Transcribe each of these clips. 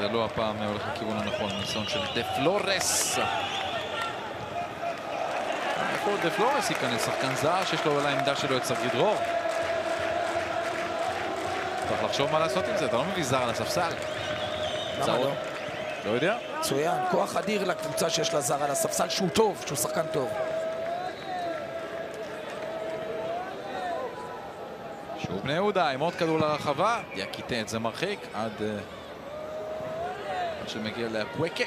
ולא הפעם הולך לכיוון הנכון. ניסיון של דה פלורס. איפה דה פלורס ייכנס? שחקן זר שיש לו על העמדה שלו את סרגי דרור. צריך לחשוב מה לעשות עם זה, אתה לא מביא זר על הספסל. למה לא? לא יודע. מצוין, כוח אדיר לקבוצה שיש לה זר על הספסל, שהוא טוב, שהוא שחקן טוב. שוב בני יהודה עם עוד כדור לרחבה, יקיטה את זה מרחיק עד שמגיע לפואקה.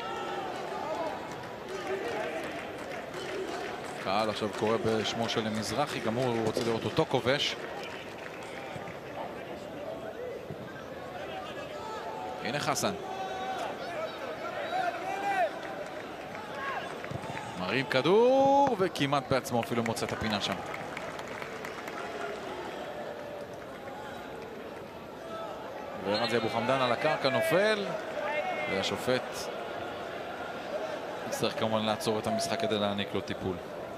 קהל עכשיו קורא בשמו של מזרחי, גם הוא רוצה לראות אותו כובש. הנה חסן. מרים כדור וכמעט בעצמו אפילו מוצא את הפינה שם. ורזי אבו חמדן על הקרקע נופל, והשופט צריך כמובן לעצור את המשחק כדי להעניק לו טיפול.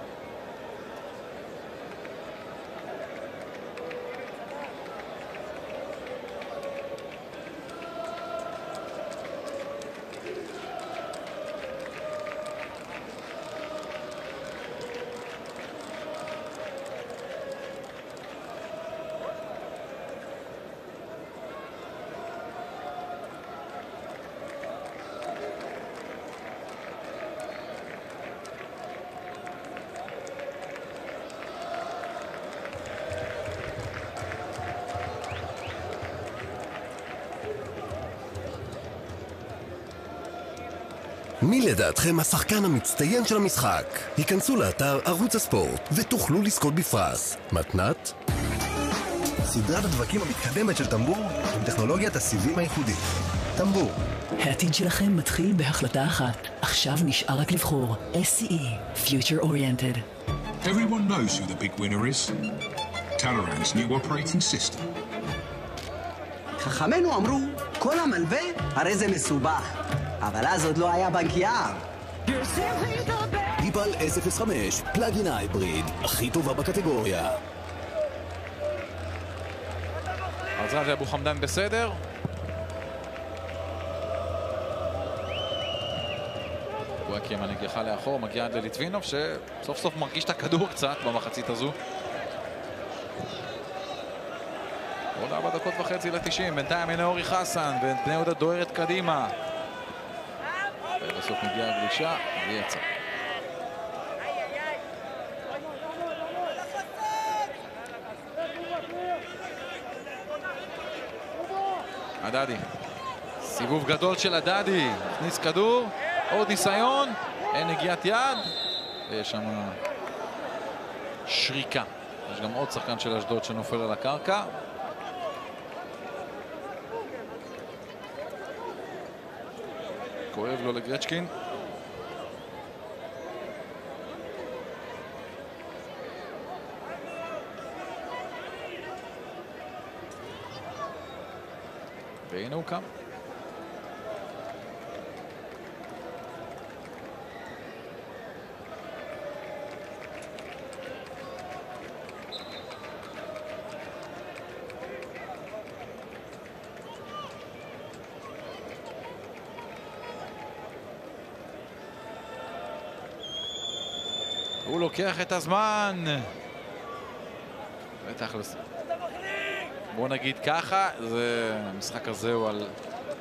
מי לדעתכם השחקן המצטיין של המשחק? היכנסו לאתר ערוץ הספורט ותוכלו לזכות בפרס. מתנת? סדרת הדבקים המתקדמת של טמבור עם טכנולוגיית הסיבים הייחודית. טמבור. העתיד שלכם מתחיל בהחלטה אחת. עכשיו נשאר רק לבחור. SCE, Future Oriented. Everyone knows who the big winner is. Talaran's new operating system. חכמינו אמרו, כל המלווה הרי זה מסובך. אבל אז עוד לא היה בנקייה. דיפל S05, פלאגין הייבריד, הכי טובה בקטגוריה. אז רזי אבו חמדן בסדר. פואקה עם הנגיחה לאחור, מגיע עד לליטבינוב שסוף סוף מרגיש את הכדור קצת במחצית הזו. עוד 4 דקות וחצי ל-90, בינתיים הנה אורי חסן ובני יהודה דוהרת קדימה. ובסוף מגיעה הגלישה ויצא. הדדי, סיבוב גדול של הדדי, הכניס כדור, עוד ניסיון, אין נגיעת יד, ויש שם שריקה. יש גם עוד שחקן של אשדוד שנופל על הקרקע. כואב לו לגרצ'קין. והנה הוא קם. הוא לוקח את הזמן. בטח לא. בוא נגיד ככה, המשחק הזה הוא על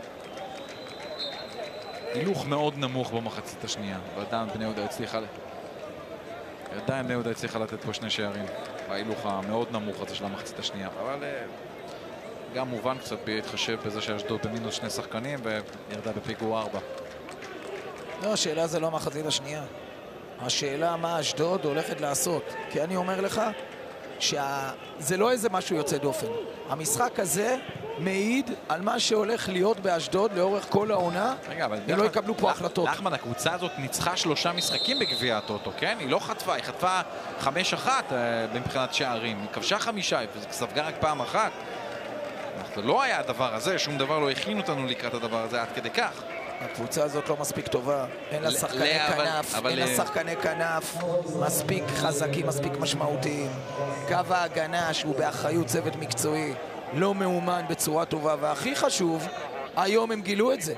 הילוך מאוד נמוך במחצית השנייה. ועדיין בני יהודה הצליחה לתת פה 2 שערים. ההילוך המאוד נמוך הזה של המחצית השנייה. אבל גם מובן קצת בהתחשב בזה שאשדוד במינוס 2 שחקנים וירדה בפיגור 4. לא, השאלה זה לא המחצית השנייה. השאלה מה אשדוד הולכת לעשות. כי אני אומר לך שזה לא איזה משהו יוצא דופן. המשחק הזה מעיד על מה שהולך להיות באשדוד לאורך כל העונה. הם לא יקבלו פה החלטות. נחמן, הקבוצה הזאת ניצחה 3 משחקים בגביע הטוטו, כן? היא לא חטפה, היא חטפה 5-1 מבחינת שערים. היא כבשה 5, וספגה רק פעם אחת. זה לא היה הדבר הזה, שום דבר לא הכין אותנו לקראת הדבר הזה עד כדי כך. הקבוצה הזאת לא מספיק טובה, אין לה שחקני כנף, אין לה שחקני כנף מספיק חזקים, מספיק משמעותיים. קו ההגנה שהוא באחריות צוות מקצועי לא מאומן בצורה טובה, והכי חשוב, היום הם גילו את זה.